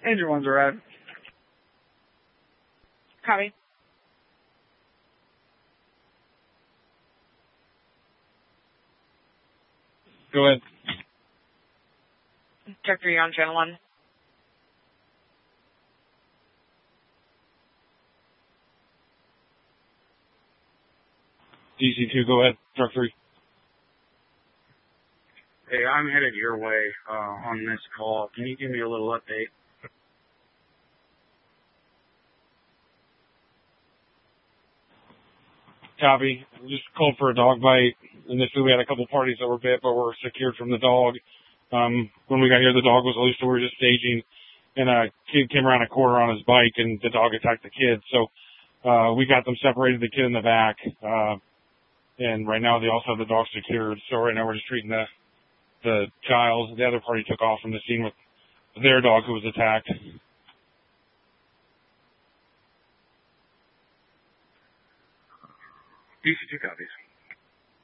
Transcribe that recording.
Angel one's arrived. Copy. Go ahead. Check 3 on channel 1. DC2, go ahead. Truck 3. Hey, I'm headed your way on this call. Can you give me a little update? Copy. Just called for a dog bite. Initially, we had a couple parties that were bit, but were secured from the dog. When we got here, the dog was loose, so we were just staging. And a kid came around a corner on his bike, and the dog attacked the kid. So we got them separated, the kid in the back. And right now, they also have the dog secured. So right now, we're just treating the child. The other party took off from the scene with their dog who was attacked. DC2 copies.